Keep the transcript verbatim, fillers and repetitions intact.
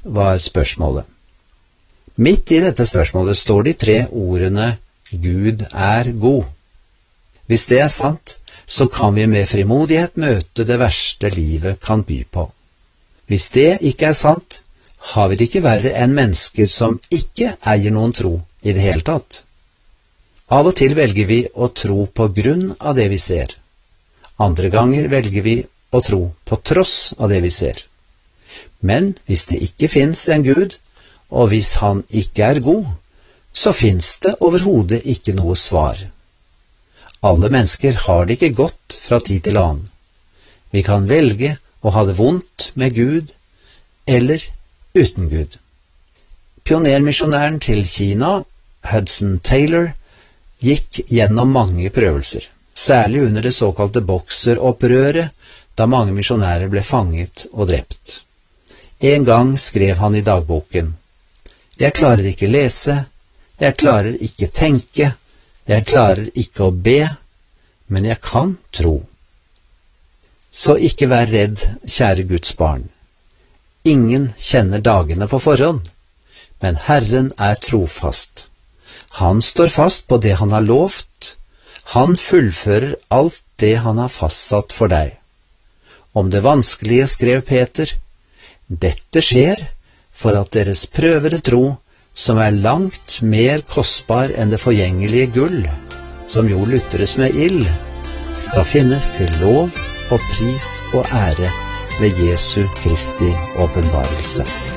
var spørsmålet. Midt i dette spørsmålet står de tre ordene Gud er god. Hvis det er sant, så kan vi med frimodighet møte det verste livet kan by på. Hvis det ikke er sant, har vi det ikke verre enn mennesker som ikke eier noen tro i det hele tatt. Av og til velger vi å tro på grunn av det vi ser. Andre ganger velger vi å tro på tross av det vi ser. Men hvis det ikke finnes en Gud, og hvis han ikke er god, så finnes det overhodet ikke noe svar. Alle mennesker har det ikke godt fra tid til annen. Vi kan velge å ha det vondt med Gud, eller uten Gud. Pionermisjonæren til Kina, Hudson Taylor, gikk gjennom mange prøvelser, særlig under det såkalte bokseropprøret, da mange misjonærer ble fanget og drept. En gang skrev han i dagboken: «Jeg klarer ikke lese, jeg klarer ikke tenke, jeg klarer ikke å be, men jeg kan tro.» Så ikke vær redd, kjære Guds barn. Ingen kjenner dagene på forhånd, men Herren er trofast. Han står fast på det han har lovt. Han fullfører alt det han har fastsatt for deg. Om det vanskelige skrev Peter: «Dette skjer for at deres prøvere tro, som er langt mer kostbar enn det forgjengelige gull, som jo lutres med ild, skal finnes til lov og pris og ære ved Jesu Kristi åpenbarelse.»